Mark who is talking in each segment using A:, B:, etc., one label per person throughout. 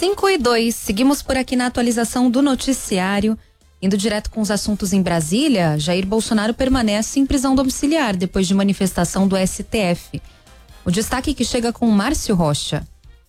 A: 5:02, seguimos por aqui na atualização do noticiário. Indo direto com os assuntos em Brasília, Jair Bolsonaro permanece em prisão domiciliar depois de manifestação do STF. O destaque que chega com Márcio Rocha.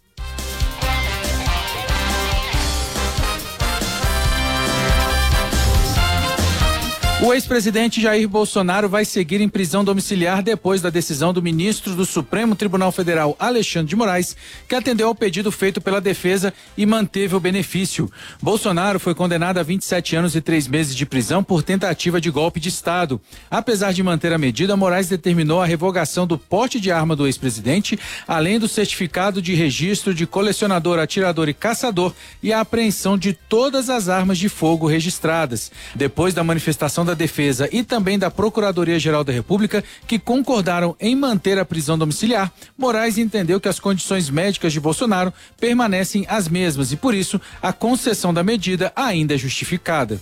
B: O ex-presidente Jair Bolsonaro vai seguir em prisão domiciliar depois da decisão do ministro do Supremo Tribunal Federal, Alexandre de Moraes, que atendeu ao pedido feito pela defesa e manteve o benefício. Bolsonaro foi condenado a 27 anos e 3 meses de prisão por tentativa de golpe de Estado. Apesar de manter a medida, Moraes determinou a revogação do porte de arma do ex-presidente, além do certificado de registro de colecionador, atirador e caçador e a apreensão de todas as armas de fogo registradas. Depois da manifestação da defesa e também da Procuradoria-Geral da República, que concordaram em manter a prisão domiciliar, Moraes entendeu que as condições médicas de Bolsonaro permanecem as mesmas e, por isso, a concessão da medida ainda é justificada.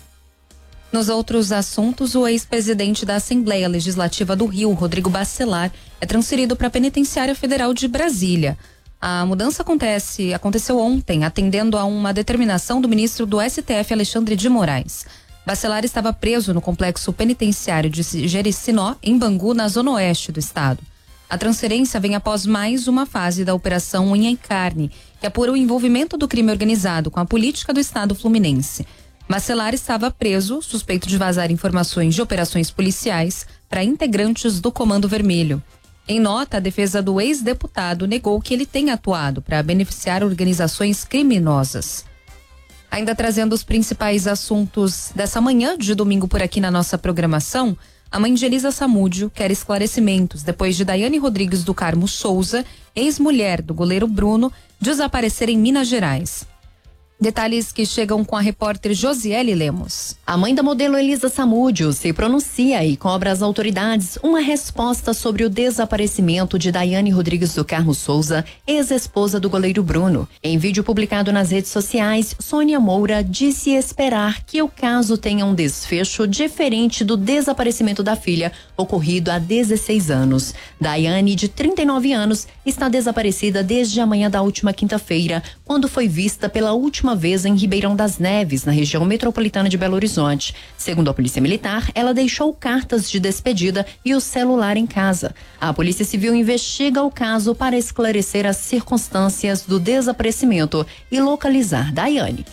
A: Nos outros assuntos, o ex-presidente da Assembleia Legislativa do Rio, Rodrigo Bacelar, é transferido para a Penitenciária Federal de Brasília. A mudança aconteceu ontem, atendendo a uma determinação do ministro do STF, Alexandre de Moraes. Bacelar estava preso no complexo penitenciário de Jericinó, em Bangu, na zona oeste do estado. A transferência vem após mais uma fase da Operação Unha e Carne, que apura o envolvimento do crime organizado com a política do estado fluminense. Bacelar estava preso, suspeito de vazar informações de operações policiais para integrantes do Comando Vermelho. Em nota, a defesa do ex-deputado negou que ele tenha atuado para beneficiar organizações criminosas. Ainda trazendo os principais assuntos dessa manhã de domingo por aqui na nossa programação, a mãe de Elisa Samúdio quer esclarecimentos depois de Daiane Rodrigues do Carmo Souza, ex-mulher do goleiro Bruno, desaparecer em Minas Gerais. Detalhes que chegam com a repórter Josiele Lemos.
C: A mãe da modelo Elisa Samúdio se pronuncia e cobra às autoridades uma resposta sobre o desaparecimento de Daiane Rodrigues do Carmo Souza, ex-esposa do goleiro Bruno. Em vídeo publicado nas redes sociais, Sônia Moura disse esperar que o caso tenha um desfecho diferente do desaparecimento da filha, ocorrido há 16 anos. Daiane, de 39 anos, está desaparecida desde a manhã da última quinta-feira, quando foi vista pela última vez em Ribeirão das Neves, na região metropolitana de Belo Horizonte. Segundo a Polícia Militar, ela deixou cartas de despedida e o celular em casa. A Polícia Civil investiga o caso para esclarecer as circunstâncias do desaparecimento e localizar Daiane.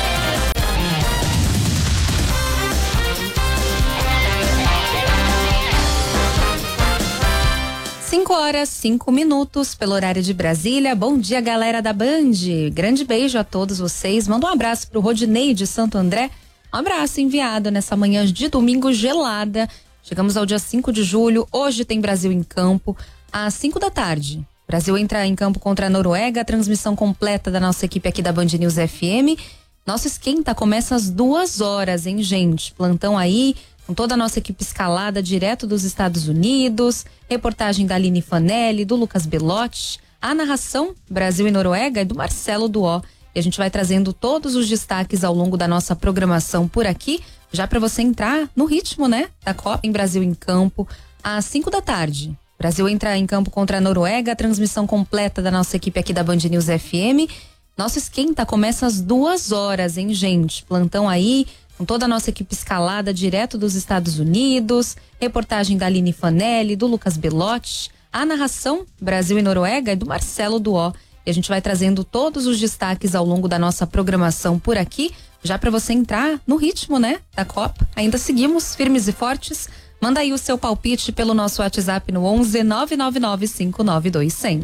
A: 5:05 pelo horário de Brasília. Bom dia, galera da Band. Grande beijo a todos vocês. Manda um abraço pro Rodinei de Santo André. Um abraço enviado nessa manhã de domingo gelada. Chegamos ao dia 5 de julho. Hoje tem Brasil em campo às 5 da tarde. Brasil entra em campo contra a Noruega. A transmissão completa da nossa equipe aqui da Band News FM. Nosso esquenta começa às 2 horas, hein, gente? Plantão aí, com toda a nossa equipe escalada direto dos Estados Unidos, reportagem da Aline Fanelli, do Lucas Belotti, a narração Brasil e Noruega é do Marcelo Duó. E a gente vai trazendo todos os destaques ao longo da nossa programação por aqui, já para você entrar no ritmo, né, da Copa em Brasil em campo, às 5 da tarde. Brasil entra em campo contra a Noruega, a transmissão completa da nossa equipe aqui da Band News FM. Nosso esquenta começa às 2 horas, hein, gente? Plantão aí, com toda a nossa equipe escalada direto dos Estados Unidos, reportagem da Aline Fanelli, do Lucas Belotti, a narração Brasil e Noruega é do Marcelo Duó. E a gente vai trazendo todos os destaques ao longo da nossa programação por aqui, já para você entrar no ritmo, né, da Copa. Ainda seguimos firmes e fortes. Manda aí o seu palpite pelo nosso WhatsApp no 11 999 592 100.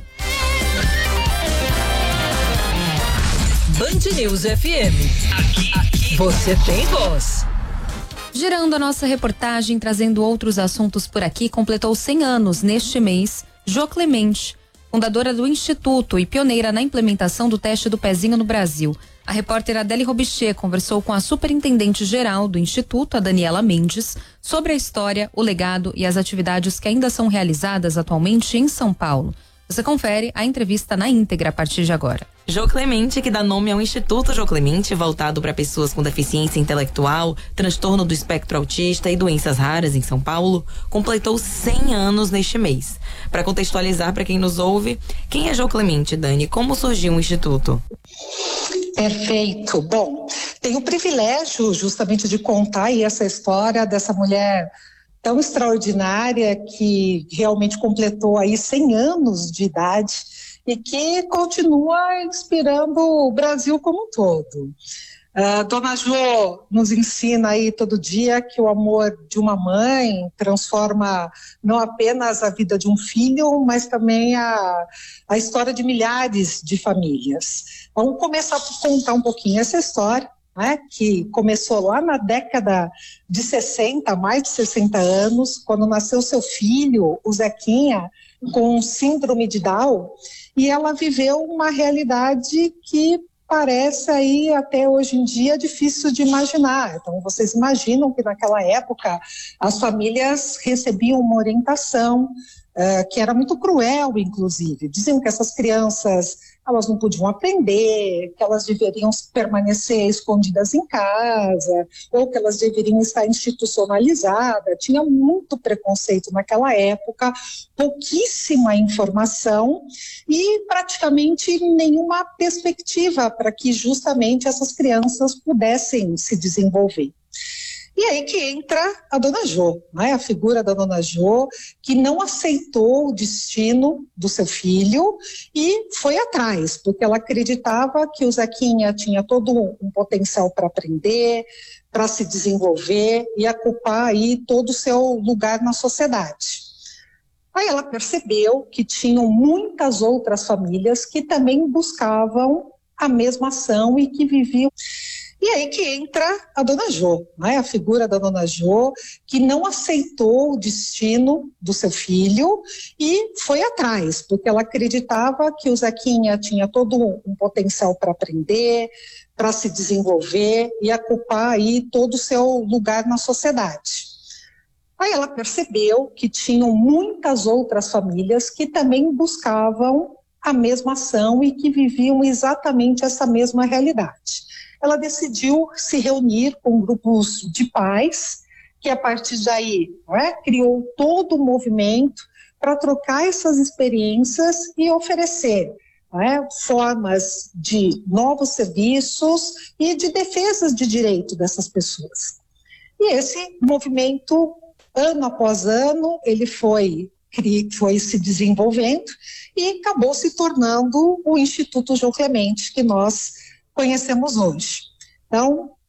D: Band News FM. Aqui você tem voz.
A: Girando a nossa reportagem, trazendo outros assuntos por aqui, completou 100 anos neste mês, Jo Clemente, fundadora do Instituto e pioneira na implementação do teste do pezinho no Brasil. A repórter Adele Robichê conversou com a superintendente-geral do Instituto, a Daniela Mendes, sobre a história, o legado e as atividades que ainda são realizadas atualmente em São Paulo. Você confere a entrevista na íntegra a partir de agora.
E: Jo Clemente, que dá nome ao Instituto Jo Clemente, voltado para pessoas com deficiência intelectual, transtorno do espectro autista e doenças raras em São Paulo, completou 100 anos neste mês. Para contextualizar para quem nos ouve, quem é Jo Clemente, Dani? Como surgiu o Instituto?
F: Perfeito. Bom, tenho o privilégio justamente de contar aí essa história dessa mulher tão extraordinária que realmente completou aí 100 anos de idade e que continua inspirando o Brasil como um todo. Dona Jo nos ensina aí todo dia que o amor de uma mãe transforma não apenas a vida de um filho, mas também a história de milhares de famílias. Vamos começar por contar um pouquinho essa história, né, que começou lá na década de 60, mais de 60 anos, quando nasceu seu filho, o Zequinha, com síndrome de Down, e ela viveu uma realidade que parece aí até hoje em dia difícil de imaginar. Então vocês imaginam que naquela época as famílias recebiam uma orientação que era muito cruel, inclusive. Diziam que essas crianças elas não podiam aprender, que elas deveriam permanecer escondidas em casa, ou que elas deveriam estar institucionalizadas. Tinha muito preconceito naquela época, pouquíssima informação e praticamente nenhuma perspectiva para que justamente essas crianças pudessem se desenvolver. E aí que entra a Dona Jo, né? A figura da Dona Jo, que não aceitou o destino do seu filho e foi atrás, porque ela acreditava que o Zequinha tinha todo um potencial para aprender, para se desenvolver e ocupar aí todo o seu lugar na sociedade. Aí ela percebeu que tinham muitas outras famílias que também buscavam a mesma ação e que viviam. E aí que entra a Dona Jo, né? A figura da Dona Jo, que não aceitou o destino do seu filho e foi atrás, porque ela acreditava que o Zequinha tinha todo um potencial para aprender, para se desenvolver e ocupar aí todo o seu lugar na sociedade. Aí ela percebeu que tinham muitas outras famílias que também buscavam a mesma ação e que viviam exatamente essa mesma realidade. Ela decidiu se reunir com grupos de pais, que a partir daí, né, criou todo um movimento para trocar essas experiências e oferecer, né, formas de novos serviços e de defesas de direito dessas pessoas. E esse movimento, ano após ano, ele foi se desenvolvendo e acabou se tornando o Instituto João Clemente, que nós conhecemos hoje. Então,